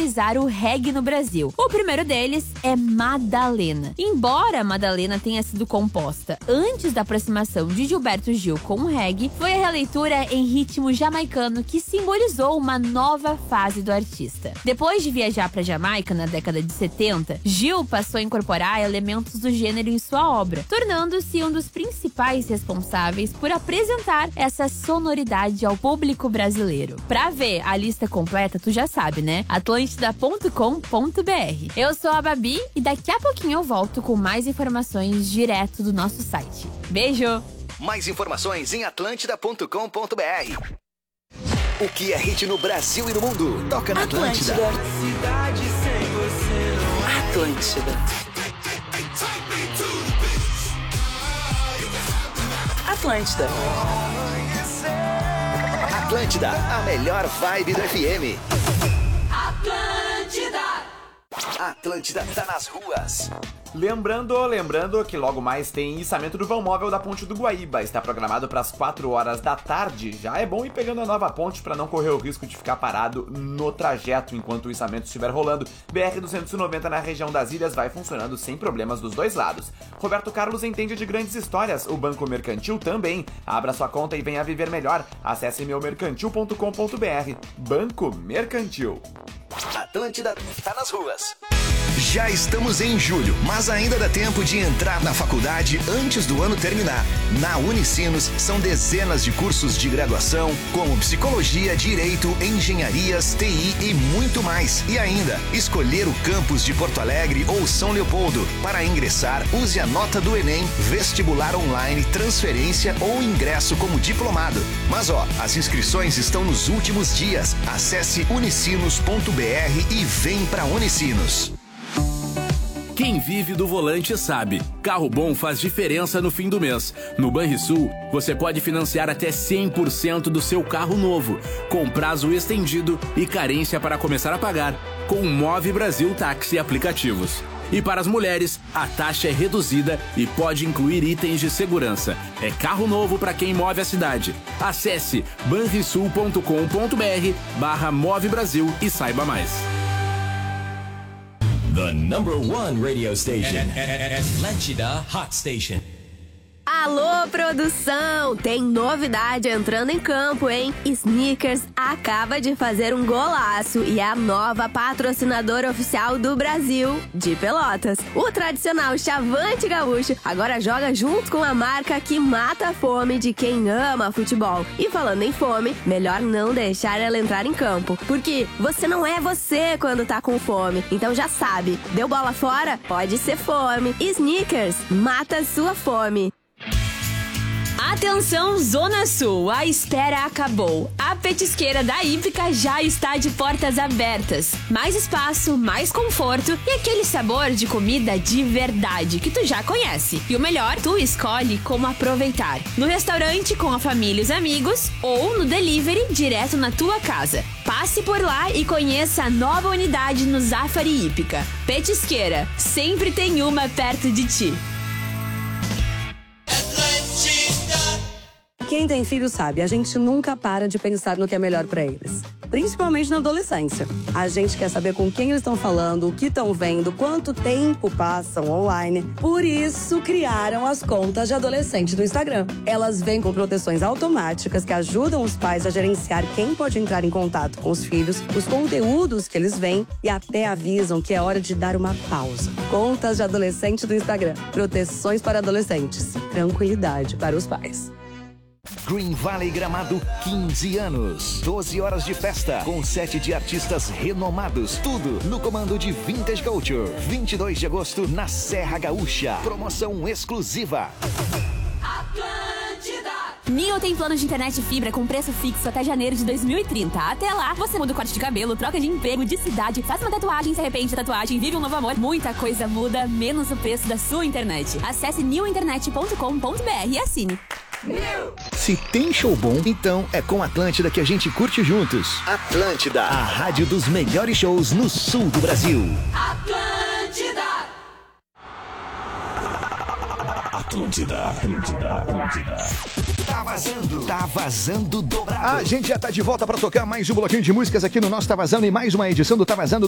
popularizar o reggae no Brasil. O primeiro deles é Madalena. Embora Madalena tenha sido composta antes da aproximação de Gilberto Gil com o reggae, foi a releitura em ritmo jamaicano que simbolizou uma nova fase do artista. Depois de viajar para Jamaica na década de 70, Gil passou a incorporar elementos do gênero em sua obra, tornando-se um dos principais responsáveis por apresentar essa sonoridade ao público brasileiro. Pra ver a lista completa, tu já sabe, né? Atlântida.com.br. Eu sou a Babi e daqui a pouquinho eu volto com mais informações direto do nosso site. Beijo! Mais informações em atlântida.com.br. O que é hit no Brasil e no mundo? Toca na Atlântida. Cidade sem você não é. Atlântida. Atlântida. Atlântida, a melhor vibe do FM. Atlântida tá nas ruas. Lembrando que logo mais tem içamento do vão móvel da Ponte do Guaíba. Está programado para as 4 horas da tarde. Já é bom ir pegando a nova ponte para não correr o risco de ficar parado no trajeto enquanto o içamento estiver rolando. BR-290 na região das Ilhas vai funcionando sem problemas dos dois lados. Roberto Carlos entende de grandes histórias. O Banco Mercantil também. Abra sua conta e venha viver melhor. Acesse meumercantil.com.br. Banco Mercantil. Atlântida tá nas ruas. Já estamos em julho, mas ainda dá tempo de entrar na faculdade antes do ano terminar. Na Unicinos, são dezenas de cursos de graduação, como psicologia, direito, engenharias, TI e muito mais. E ainda, escolher o campus de Porto Alegre ou São Leopoldo. Para ingressar, use a nota do Enem, vestibular online, transferência ou ingresso como diplomado. Mas as inscrições estão nos últimos dias. Acesse unicinos.br e vem pra Unicinos. Quem vive do volante sabe, carro bom faz diferença no fim do mês. No Banrisul, você pode financiar até 100% do seu carro novo, com prazo estendido e carência para começar a pagar, com o Move Brasil Táxi e aplicativos. E para as mulheres, a taxa é reduzida e pode incluir itens de segurança. É carro novo para quem move a cidade. Acesse banrisul.com.br/Move Brasil e saiba mais. The number one radio station. Atlântida Hot Station. Alô, produção! Tem novidade entrando em campo, hein? Snickers acaba de fazer um golaço e é a nova patrocinadora oficial do Brasil, de Pelotas. O tradicional Chavante Gaúcho agora joga junto com a marca que mata a fome de quem ama futebol. E falando em fome, melhor não deixar ela entrar em campo, porque você não é você quando tá com fome. Então já sabe, deu bola fora? Pode ser fome. Snickers, mata sua fome. Atenção, Zona Sul, a espera acabou. A petisqueira da Hípica já está de portas abertas. Mais espaço, mais conforto e aquele sabor de comida de verdade que tu já conhece. E o melhor, tu escolhe como aproveitar. No restaurante com a família e os amigos ou no delivery direto na tua casa. Passe por lá e conheça a nova unidade no Zafari Hípica. Petisqueira, sempre tem uma perto de ti. Quem tem filho sabe, a gente nunca para de pensar no que é melhor pra eles. Principalmente na adolescência. A gente quer saber com quem eles estão falando, o que estão vendo, quanto tempo passam online. Por isso, criaram as contas de adolescente do Instagram. Elas vêm com proteções automáticas que ajudam os pais a gerenciar quem pode entrar em contato com os filhos, os conteúdos que eles veem e até avisam que é hora de dar uma pausa. Contas de adolescente do Instagram. Proteções para adolescentes. Tranquilidade para os pais. Green Valley Gramado, 15 anos. 12 horas de festa, com 7 de artistas renomados. Tudo no comando de Vintage Culture. 22 de agosto, na Serra Gaúcha. Promoção exclusiva. Mio tem plano de internet fibra com preço fixo até janeiro de 2030. Até lá, você muda o corte de cabelo, troca de emprego, de cidade, faz uma tatuagem, se arrepende de tatuagem, vive um novo amor. Muita coisa muda, menos o preço da sua internet. Acesse newinternet.com.br e assine. Se tem show bom, então é com Atlântida que a gente curte juntos. Atlântida, a rádio dos melhores shows no sul do Brasil. Atlântida. Tá vazando dobrado. A gente já tá de volta para tocar mais um bloquinho de músicas aqui no nosso Tá Vazando e mais uma edição do Tá Vazando